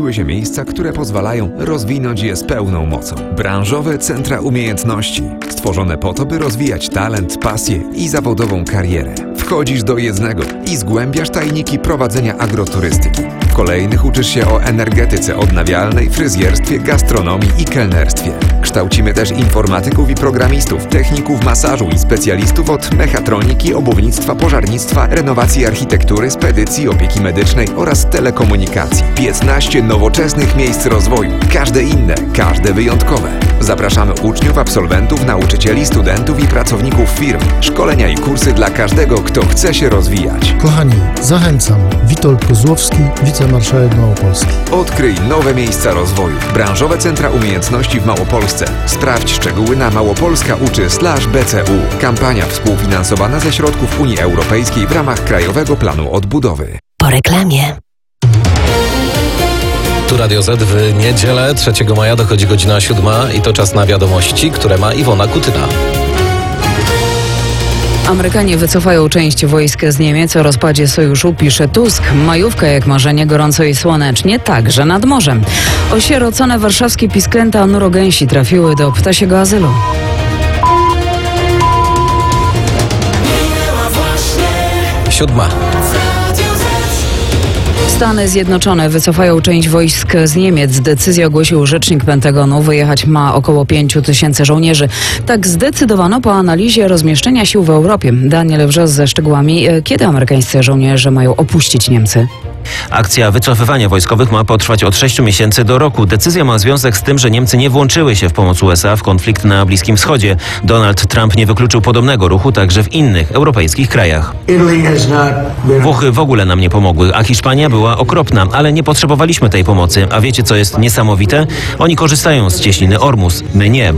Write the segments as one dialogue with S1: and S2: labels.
S1: znalazły się miejsca, które pozwalają rozwinąć je z pełną mocą. Branżowe centra umiejętności, stworzone po to, by rozwijać talent, pasję i zawodową karierę. Wchodzisz do jednego i zgłębiasz tajniki prowadzenia agroturystyki. W kolejnych uczysz się o energetyce odnawialnej, fryzjerstwie, gastronomii i kelnerstwie. Kształcimy też informatyków i programistów, techników masażu i specjalistów od mechatroniki, obuwnictwa, pożarnictwa, renowacji architektury, spedycji, opieki medycznej oraz telekomunikacji. 15 nowoczesnych miejsc rozwoju. Każde inne, każde wyjątkowe. Zapraszamy uczniów, absolwentów, nauczycieli, studentów i pracowników firm. Szkolenia i kursy dla każdego, kto chce się rozwijać.
S2: Kochani, zachęcam. Witold Kozłowski, wicemarszałek Małopolski.
S1: Odkryj nowe miejsca rozwoju. Branżowe centra umiejętności w Małopolsce. Sprawdź szczegóły na małopolska.uczy/BCU. Kampania współfinansowana ze środków Unii Europejskiej w ramach Krajowego Planu Odbudowy.
S3: Po reklamie.
S4: Tu Radio Z w niedzielę 3 maja dochodzi godzina 7 i to czas na wiadomości, które ma Iwona Kutyna.
S5: Amerykanie wycofają część wojsk z Niemiec o rozpadzie sojuszu, pisze Tusk. Majówka jak marzenie, gorąco i słonecznie, także nad morzem. Osierocone warszawskie pisklęta nurogęsi trafiły do ptasiego azylu.
S4: Siódma.
S5: Stany Zjednoczone wycofają część wojsk z Niemiec. Decyzję ogłosił rzecznik Pentagonu. Wyjechać ma około 5 000 żołnierzy. Tak zdecydowano po analizie rozmieszczenia sił w Europie. Daniel Wrzos ze szczegółami. Kiedy amerykańscy żołnierze mają opuścić Niemcy?
S6: Akcja wycofywania wojskowych ma potrwać od 6 miesięcy do roku. Decyzja ma związek z tym, że Niemcy nie włączyły się w pomoc USA w konflikt na Bliskim Wschodzie. Donald Trump nie wykluczył podobnego ruchu także w innych europejskich krajach. Włochy w ogóle nam nie pomogły, a Hiszpania była okropna, ale nie potrzebowaliśmy tej pomocy. A wiecie, co jest niesamowite? Oni korzystają z cieśniny Ormus, my nie.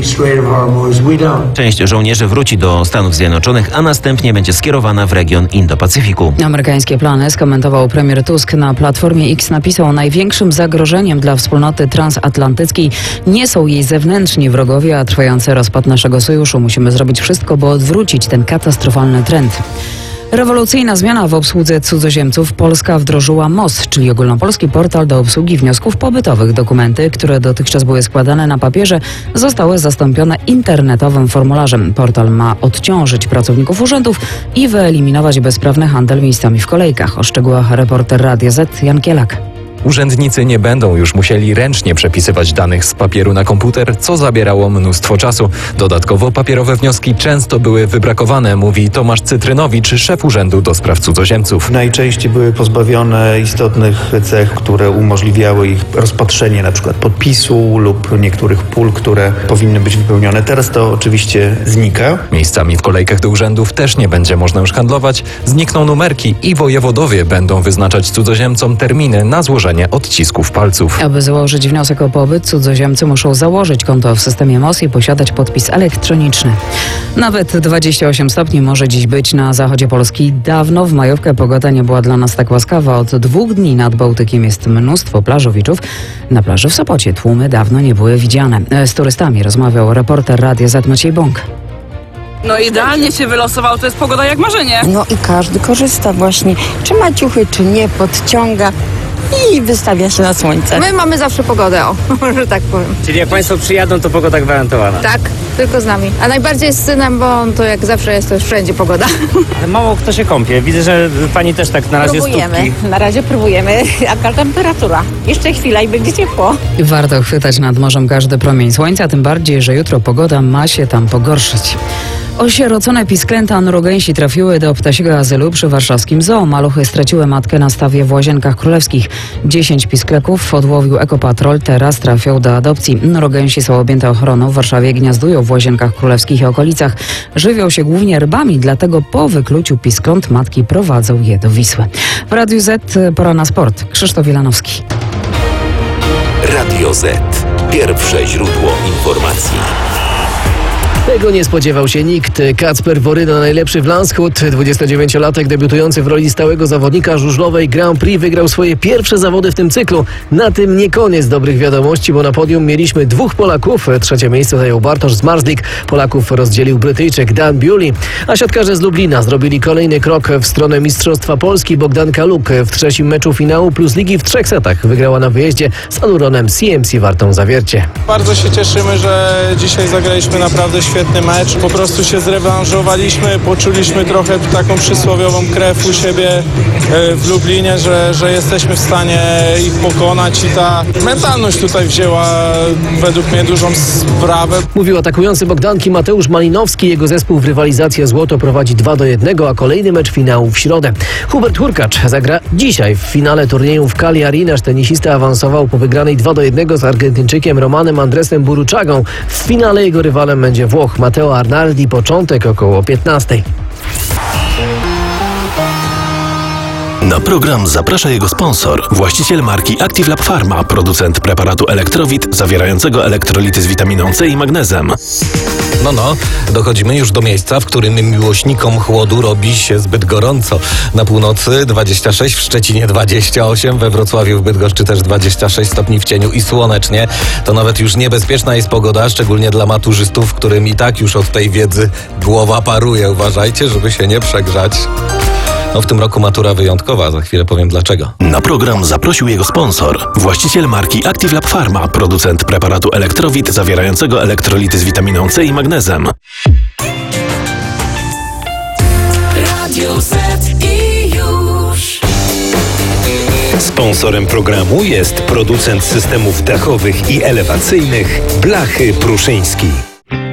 S6: Część żołnierzy wróci do Stanów Zjednoczonych, a następnie będzie skierowana w region Indo-Pacyfiku.
S5: Amerykańskie plany skomentował premier Tusk. Na Platformie X napisał: największym zagrożeniem dla wspólnoty transatlantyckiej nie są jej zewnętrzni wrogowie, a trwający rozpad naszego sojuszu. Musimy zrobić wszystko, by odwrócić ten katastrofalny trend. Rewolucyjna zmiana w obsłudze cudzoziemców. Polska wdrożyła MOS, czyli ogólnopolski portal do obsługi wniosków pobytowych. Dokumenty, które dotychczas były składane na papierze, zostały zastąpione internetowym formularzem. Portal ma odciążyć pracowników urzędów i wyeliminować bezprawny handel miejscami w kolejkach. O szczegółach reporter Radia Z Jan Kielak.
S7: Urzędnicy nie będą już musieli ręcznie przepisywać danych z papieru na komputer, co zabierało mnóstwo czasu. Dodatkowo papierowe wnioski często były wybrakowane, mówi Tomasz Cytrynowicz, szef Urzędu do Spraw Cudzoziemców.
S8: Najczęściej były pozbawione istotnych cech, które umożliwiały ich rozpatrzenie, na przykład podpisu lub niektórych pól, które powinny być wypełnione. Teraz to oczywiście znika.
S7: Miejscami w kolejkach do urzędów też nie będzie można już handlować. Znikną numerki i wojewodowie będą wyznaczać cudzoziemcom terminy na złożenie odcisków palców.
S5: Aby złożyć wniosek o pobyt, cudzoziemcy muszą założyć konto w systemie MOS i posiadać podpis elektroniczny. Nawet 28 stopni może dziś być na zachodzie Polski. Dawno w majówkę pogoda nie była dla nas tak łaskawa. Od 2 dni nad Bałtykiem jest mnóstwo plażowiczów. Na plaży w Sopocie tłumy dawno nie były widziane. Z turystami rozmawiał reporter Radia Z Maciej Bąk.
S9: No idealnie się wylosowało, to jest pogoda jak marzenie.
S10: No i każdy korzysta właśnie, czy ma ciuchy, czy nie, podciąga i wystawia się na słońce.
S11: My mamy zawsze pogodę, że tak powiem.
S12: Czyli jak państwo przyjadą, to pogoda gwarantowana?
S11: Tak, tylko z nami. A najbardziej z synem, bo on to jak zawsze jest, to już wszędzie pogoda.
S12: Ale mało kto się kąpie. Widzę, że pani też tak na razie
S10: próbujemy. Na razie próbujemy. Jaka temperatura? Jeszcze chwila i będzie ciepło.
S5: Warto chwytać nad morzem każdy promień słońca, tym bardziej, że jutro pogoda ma się tam pogorszyć. Osierocone pisklęta nurogęsi trafiły do ptasiego azylu przy warszawskim zoo. Maluchy straciły matkę na stawie w Łazienkach Królewskich. 10 piskleków odłowił Ekopatrol, teraz trafią do adopcji. Nurogęsi są objęte ochroną. W Warszawie gniazdują w Łazienkach Królewskich i okolicach. Żywią się głównie rybami, dlatego po wykluciu piskląt matki prowadzą je do Wisły. W Radiu Z pora na sport. Krzysztof Wilanowski.
S13: Radio Z. Pierwsze źródło informacji.
S3: Tego nie spodziewał się nikt. Kacper Woryna, najlepszy w Landshut, 29-latek debiutujący w roli stałego zawodnika żużlowej Grand Prix, wygrał swoje pierwsze zawody w tym cyklu. Na tym nie koniec dobrych wiadomości, bo na podium mieliśmy 2 Polaków. 3. miejsce zajął Bartosz Zmarzlik. Polaków rozdzielił Brytyjczyk Dan Bewley. A siatkarze z Lublina zrobili kolejny krok w stronę Mistrzostwa Polski. Bogdan Kaluk w 3. meczu finału plus ligi w 3 setach wygrała na wyjeździe z Aluronem CMC Wartą Zawiercie.
S13: Bardzo się cieszymy, że dzisiaj zagraliśmy naprawdę świetny mecz. Po prostu się zrewanżowaliśmy, poczuliśmy trochę taką przysłowiową krew u siebie w Lublinie, że jesteśmy w stanie ich pokonać i ta mentalność tutaj wzięła według mnie dużą sprawę.
S3: Mówił atakujący Bogdanki Mateusz Malinowski. Jego zespół w rywalizację złoto prowadzi 2-1, a kolejny mecz finału w środę. Hubert Hurkacz zagra dzisiaj w finale turnieju w Cagliari. Nasz tenisista awansował po wygranej 2-1 z Argentyńczykiem Romanem Andresem Buruczagą. W finale jego rywalem będzie Włoch Matteo Arnaldi. Początek około 15:00.
S14: Na program zaprasza jego sponsor, właściciel marki Active Lab Pharma, producent preparatu Elektrowit zawierającego elektrolity z witaminą C i magnezem.
S4: Dochodzimy już do miejsca, w którym miłośnikom chłodu robi się zbyt gorąco. Na północy 26, w Szczecinie 28, we Wrocławiu, w Bydgoszczy też 26 stopni w cieniu i słonecznie. To nawet już niebezpieczna jest pogoda, szczególnie dla maturzystów, którym i tak już od tej wiedzy głowa paruje. Uważajcie, żeby się nie przegrzać. W tym roku matura wyjątkowa, za chwilę powiem dlaczego.
S14: Na program zaprosił jego sponsor, właściciel marki Active Lab Pharma, producent preparatu Elektrowit zawierającego elektrolity z witaminą C i magnezem.
S15: Radio Z i już.
S16: Sponsorem programu jest producent systemów dachowych i elewacyjnych Blachy Pruszyński.